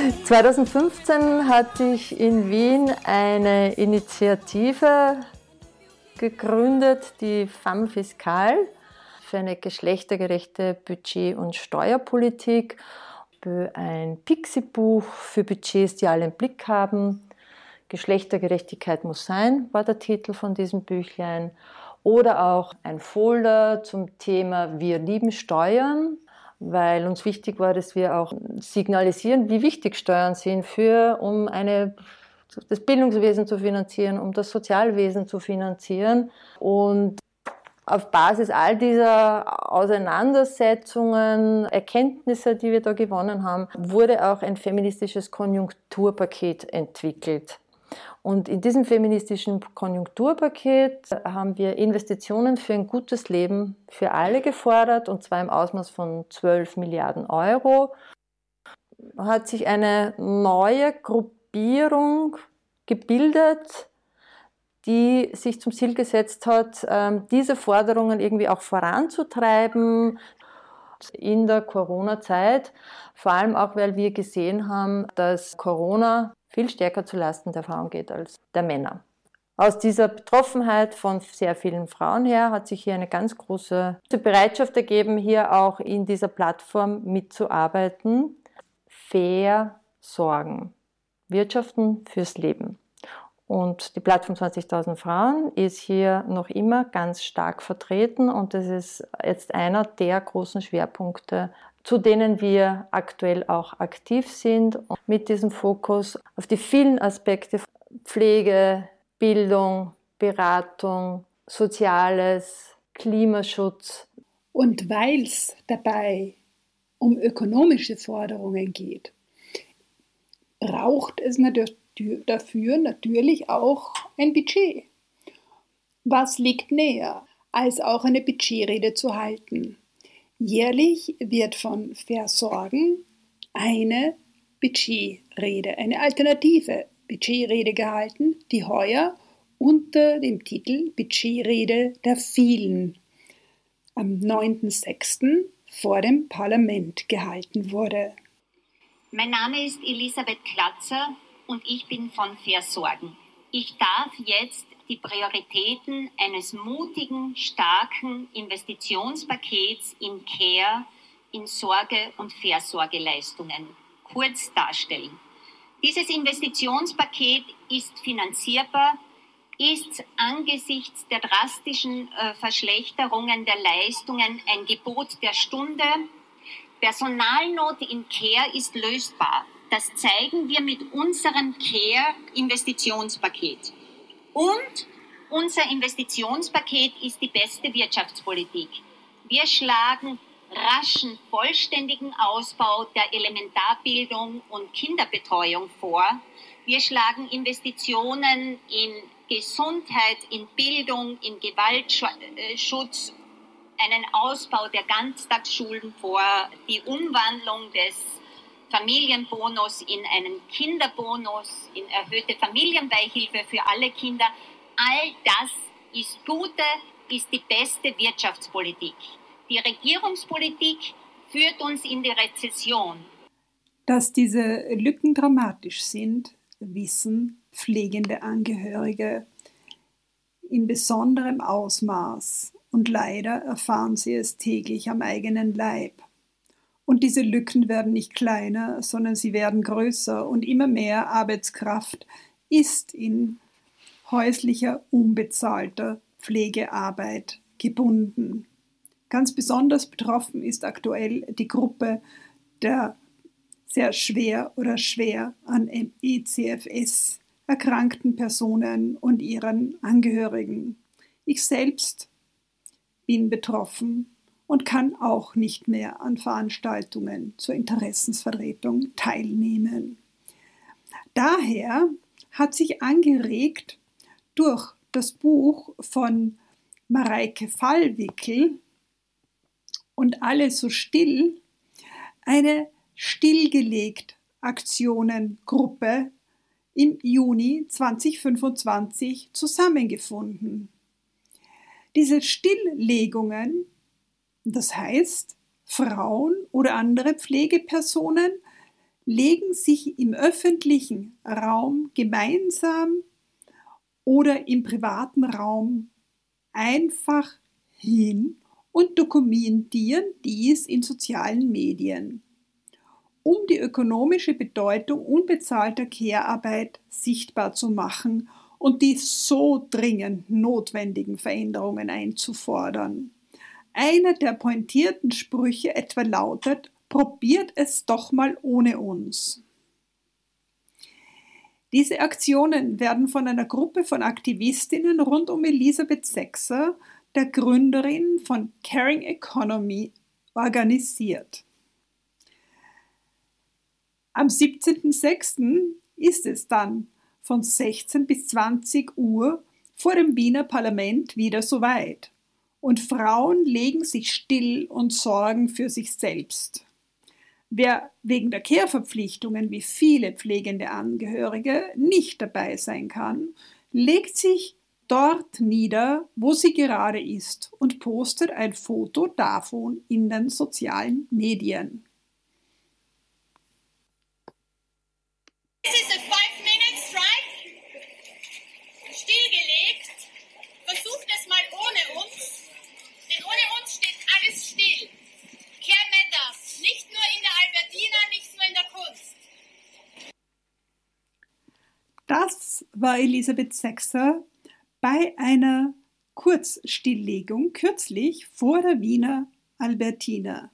2015 hatte ich in Wien eine Initiative gegründet, die Femme Fiscale, für eine geschlechtergerechte Budget- und Steuerpolitik, für ein Pixie-Buch für Budgets, die alle im Blick haben. Geschlechtergerechtigkeit muss sein, war der Titel von diesem Büchlein. Oder auch ein Folder zum Thema Wir lieben Steuern, weil uns wichtig war, dass wir auch signalisieren, wie wichtig Steuern sind um das Bildungswesen zu finanzieren, um das Sozialwesen zu finanzieren. Und auf Basis all dieser Auseinandersetzungen, Erkenntnisse, die wir da gewonnen haben, wurde auch ein feministisches Konjunkturpaket entwickelt. Und in diesem feministischen Konjunkturpaket haben wir Investitionen für ein gutes Leben für alle gefordert, und zwar im Ausmaß von 12 Milliarden Euro. Hat sich eine neue Gruppierung gebildet, die sich zum Ziel gesetzt hat, diese Forderungen irgendwie auch voranzutreiben in der Corona-Zeit, vor allem auch, weil wir gesehen haben, dass Corona viel stärker zulasten der Frauen geht als der Männer. Aus dieser Betroffenheit von sehr vielen Frauen her hat sich hier eine ganz große Bereitschaft ergeben, hier auch in dieser Plattform mitzuarbeiten. Fair sorgen. Wirtschaften fürs Leben. Und die Plattform 20.000 Frauen ist hier noch immer ganz stark vertreten, und das ist jetzt einer der großen Schwerpunkte, zu denen wir aktuell auch aktiv sind, mit diesem Fokus auf die vielen Aspekte Pflege, Bildung, Beratung, Soziales, Klimaschutz. Und weil es dabei um ökonomische Forderungen geht, braucht es dafür natürlich auch ein Budget. Was liegt näher, als auch eine Budgetrede zu halten? Jährlich wird von Versorgen eine Budgetrede, eine alternative Budgetrede gehalten, die heuer unter dem Titel Budgetrede der vielen am 9.6. vor dem Parlament gehalten wurde. Mein Name ist Elisabeth Klatzer und ich bin von Versorgen. Ich darf jetzt die Prioritäten eines mutigen, starken Investitionspakets in Care, in Sorge- und Versorgeleistungen kurz darstellen. Dieses Investitionspaket ist finanzierbar, ist angesichts der drastischen Verschlechterungen der Leistungen ein Gebot der Stunde. Personalnot in Care ist lösbar. Das zeigen wir mit unserem Care-Investitionspaket. Und unser Investitionspaket ist die beste Wirtschaftspolitik. Wir schlagen raschen, vollständigen Ausbau der Elementarbildung und Kinderbetreuung vor. Wir schlagen Investitionen in Gesundheit, in Bildung, in Gewaltschutz, einen Ausbau der Ganztagsschulen vor, die Umwandlung des Familienbonus in einen Kinderbonus, in erhöhte Familienbeihilfe für alle Kinder. All das ist die beste Wirtschaftspolitik. Die Regierungspolitik führt uns in die Rezession. Dass diese Lücken dramatisch sind, wissen pflegende Angehörige in besonderem Ausmaß, und leider erfahren sie es täglich am eigenen Leib. Und diese Lücken werden nicht kleiner, sondern sie werden größer, und immer mehr Arbeitskraft ist in häuslicher, unbezahlter Pflegearbeit gebunden. Ganz besonders betroffen ist aktuell die Gruppe der sehr schwer oder schwer an ME/CFS erkrankten Personen und ihren Angehörigen. Ich selbst bin betroffen und kann auch nicht mehr an Veranstaltungen zur Interessensvertretung teilnehmen. Daher hat sich angeregt durch das Buch von Mareike Fallwickel und Alle so still eine stillgelegt Aktionengruppe im Juni 2025 zusammengefunden. Diese Stilllegungen, das heißt, Frauen oder andere Pflegepersonen legen sich im öffentlichen Raum gemeinsam oder im privaten Raum einfach hin und dokumentieren dies in sozialen Medien, um die ökonomische Bedeutung unbezahlter Care-Arbeit sichtbar zu machen und die so dringend notwendigen Veränderungen einzufordern. Einer der pointierten Sprüche etwa lautet: Probiert es doch mal ohne uns. Diese Aktionen werden von einer Gruppe von Aktivistinnen rund um Elisabeth Sexer, der Gründerin von Caring Economy, organisiert. Am 17.06. ist es dann von 16 bis 20 Uhr vor dem Wiener Parlament wieder soweit. Und Frauen legen sich still und sorgen für sich selbst. Wer wegen der Care-Verpflichtungen wie viele pflegende Angehörige nicht dabei sein kann, legt sich dort nieder, wo sie gerade ist und postet ein Foto davon in den sozialen Medien. This is a 5-minute strike. Stillgelegt. Versucht es mal ohne uns. Denn ohne uns steht alles still. Care matters. Nicht nur in der Albertina, nicht nur in der Kunst. Das war Elisabeth Sexer bei einer Kurzstilllegung kürzlich vor der Wiener Albertina.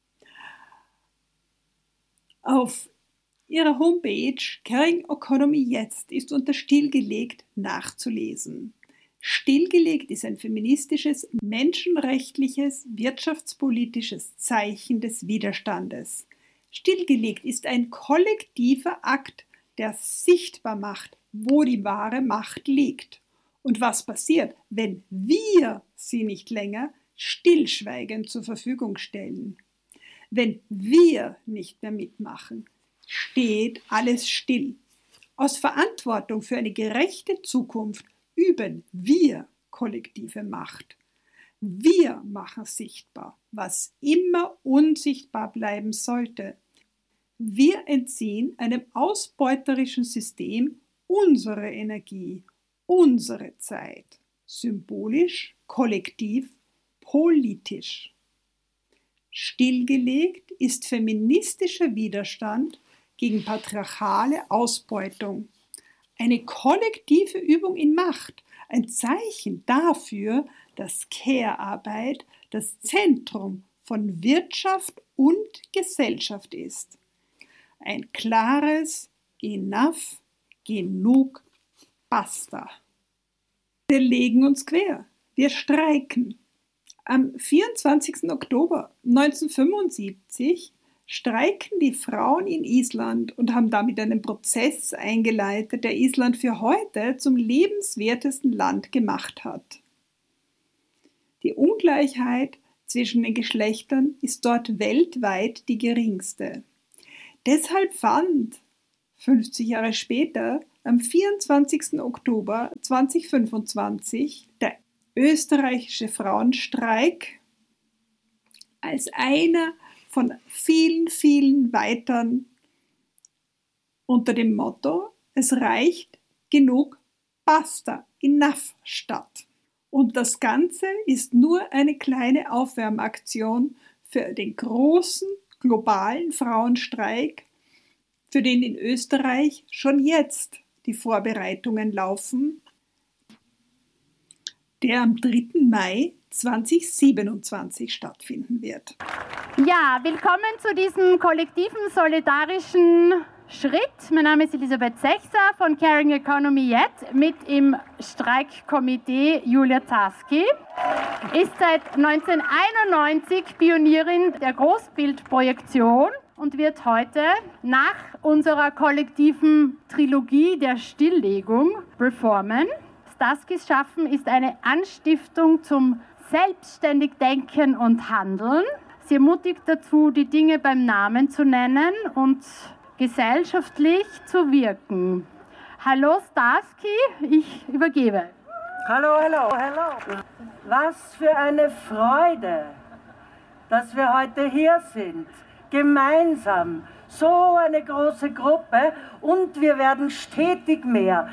Auf ihrer Homepage Caring Economy jetzt ist unter Stillgelegt nachzulesen. Stillgelegt ist ein feministisches, menschenrechtliches, wirtschaftspolitisches Zeichen des Widerstandes. Stillgelegt ist ein kollektiver Akt, der sichtbar macht, wo die wahre Macht liegt. Und was passiert, wenn wir sie nicht länger stillschweigend zur Verfügung stellen? Wenn wir nicht mehr mitmachen, steht alles still. Aus Verantwortung für eine gerechte Zukunft üben wir kollektive Macht. Wir machen sichtbar, was immer unsichtbar bleiben sollte. Wir entziehen einem ausbeuterischen System unsere Energie, unsere Zeit, symbolisch, kollektiv, politisch. Stillgelegt ist feministischer Widerstand gegen patriarchale Ausbeutung. Eine kollektive Übung in Macht, ein Zeichen dafür, dass Care-Arbeit das Zentrum von Wirtschaft und Gesellschaft ist. Ein klares Enough, genug, basta. Wir legen uns quer, wir streiken. Am 24. Oktober 1975 streiken die Frauen in Island und haben damit einen Prozess eingeleitet, der Island für heute zum lebenswertesten Land gemacht hat. Die Ungleichheit zwischen den Geschlechtern ist dort weltweit die geringste. Deshalb fand 50 Jahre später, am 24. Oktober 2025, der österreichische Frauenstreik als einer von vielen, vielen weiteren unter dem Motto: Es reicht, genug, basta, enough statt. Und das Ganze ist nur eine kleine Aufwärmaktion für den großen globalen Frauenstreik, für den in Österreich schon jetzt die Vorbereitungen laufen, der am 3. Mai 2027 stattfinden wird. Ja, willkommen zu diesem kollektiven solidarischen Schritt. Mein Name ist Elisabeth Sexer von Caring Economy Yet, mit im Streikkomitee Julia Zaski, ist seit 1991 Pionierin der Großbildprojektion und wird heute nach unserer kollektiven Trilogie der Stilllegung performen. Staskis Schaffen ist eine Anstiftung zum selbstständig Denken und Handeln. Sie ermutigt dazu, die Dinge beim Namen zu nennen und gesellschaftlich zu wirken. Hallo Staski, ich übergebe. Hallo, hallo, hallo. Was für eine Freude, dass wir heute hier sind. gemeinsam. So eine große Gruppe und wir werden stetig mehr.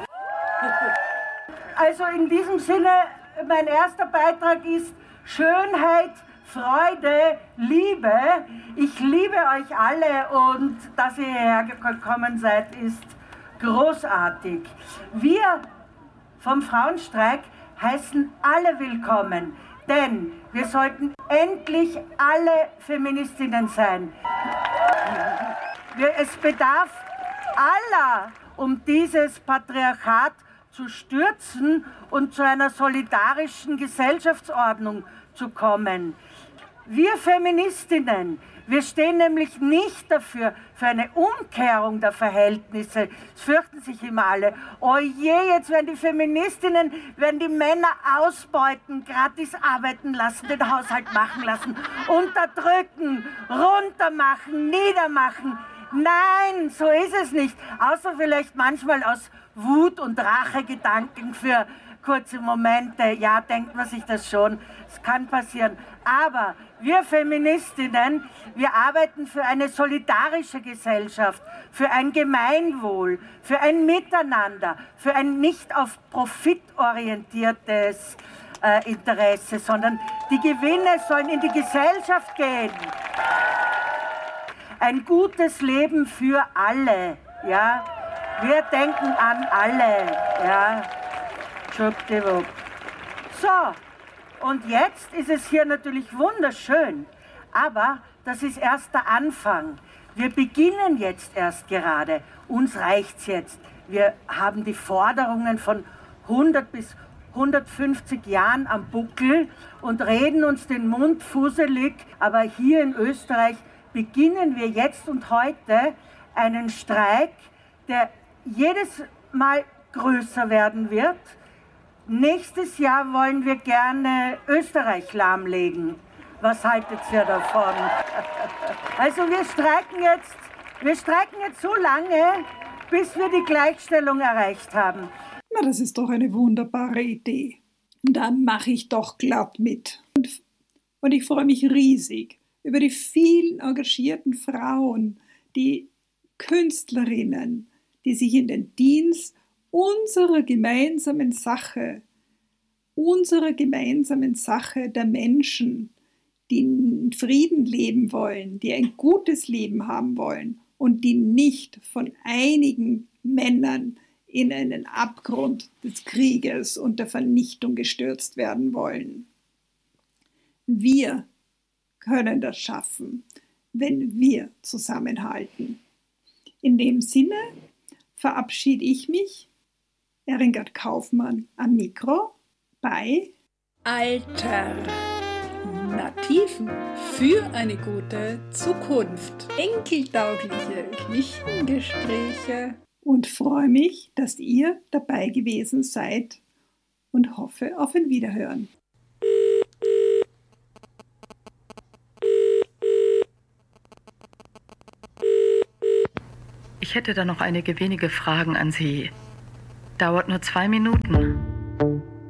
Also in diesem Sinne, mein erster Beitrag ist Schönheit, Freude, Liebe. Ich liebe euch alle und dass ihr hierher gekommen seid, ist großartig. Wir vom Frauenstreik heißen alle willkommen, denn wir sollten endlich alle Feministinnen sein. Es bedarf aller, um dieses Patriarchat zu stürzen und zu einer solidarischen Gesellschaftsordnung zu kommen. Wir Feministinnen, wir stehen nämlich nicht dafür, für eine Umkehrung der Verhältnisse. Es fürchten sich immer alle. Oh je, jetzt werden die Feministinnen, werden die Männer ausbeuten, gratis arbeiten lassen, den Haushalt machen lassen, unterdrücken, runtermachen, niedermachen. Nein, so ist es nicht. Außer vielleicht manchmal aus Wut und Rachegedanken für kurze Momente. Ja, denkt man sich das schon. Es kann passieren. Aber wir Feministinnen, wir arbeiten für eine solidarische Gesellschaft, für ein Gemeinwohl, für ein Miteinander, für ein nicht auf Profit orientiertes Interesse, sondern die Gewinne sollen in die Gesellschaft gehen. Ein gutes Leben für alle, ja. Wir denken an alle, ja. Schwuppdiwupp. So, und jetzt ist es hier natürlich wunderschön, aber das ist erst der Anfang. Wir beginnen jetzt erst gerade. Uns reicht's jetzt. Wir haben die Forderungen von 100 bis 150 Jahren am Buckel und reden uns den Mund fusselig. Aber hier in Österreich beginnen wir jetzt und heute einen Streik, der jedes Mal größer werden wird. Nächstes Jahr wollen wir gerne Österreich lahmlegen. Was haltet ihr davon? Also wir streiken jetzt so lange, bis wir die Gleichstellung erreicht haben. Na, das ist doch eine wunderbare Idee. Dann mache ich doch glatt mit. Und ich freue mich riesig über die vielen engagierten Frauen, die Künstlerinnen, die sich in den Dienst unserer gemeinsamen Sache der Menschen, die in Frieden leben wollen, die ein gutes Leben haben wollen und die nicht von einigen Männern in einen Abgrund des Krieges und der Vernichtung gestürzt werden wollen. Wir können das schaffen, wenn wir zusammenhalten. In dem Sinne verabschiede ich mich, Eringard Kaufmann am Mikro, bei Alternativen für eine gute Zukunft. Enkeltaugliche Küchengespräche. Und freue mich, dass ihr dabei gewesen seid und hoffe auf ein Wiederhören. Ich hätte da noch einige wenige Fragen an Sie. Dauert nur 2 Minuten.